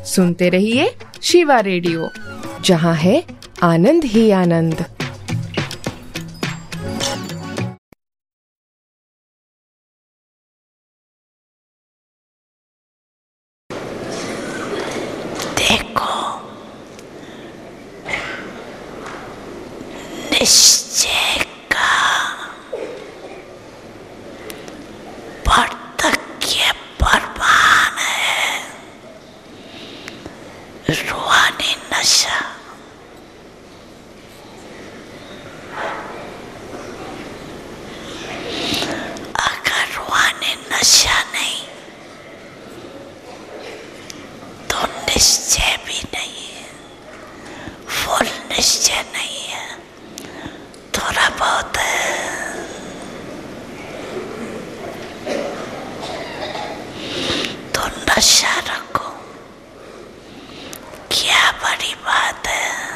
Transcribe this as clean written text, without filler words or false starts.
सुनते रहिए शिवा रेडियो, जहाँ है आनंद ही आनंद। देखो, निश्चय का पार्थक्य प्रमाण है रूहानी नशा। अगर रूहानी नशा नहीं तो निश्चय भी नहीं है, फुल निश्चय नहीं है, थोड़ा बहुत है। तो नशा रखो, क्या बड़ी बात है।